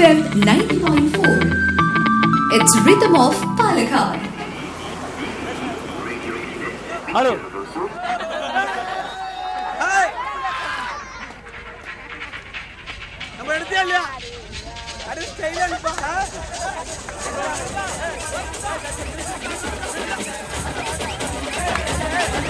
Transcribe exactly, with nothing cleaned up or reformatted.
M ninety point four. It's Rhythm of Palakkad. Hello.